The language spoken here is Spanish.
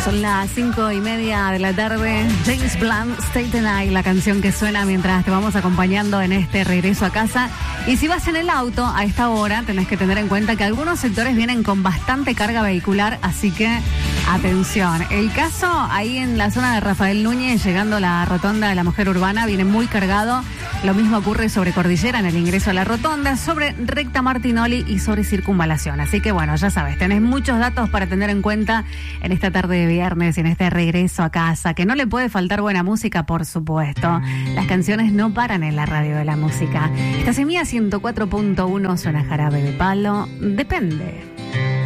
Son las 5:30 de la tarde. James Blunt, Stay the Night, la canción que suena mientras te vamos acompañando en este regreso a casa. Y si vas en el auto a esta hora, tenés que tener en cuenta que algunos sectores vienen con bastante carga vehicular, así que atención. El caso ahí en la zona de Rafael Núñez, llegando a la rotonda de la Mujer Urbana, viene muy cargado. Lo mismo ocurre sobre Cordillera en el ingreso a la rotonda, sobre Recta Martinoli y sobre Circunvalación. Así que bueno, ya sabes, tenés muchos datos para tener en cuenta en esta tarde de viernes y en este regreso a casa, que no le puede faltar buena música, por supuesto. Las canciones no paran en la radio de la música. Esta semilla 104.1 suena Jarabe de Palo. Depende.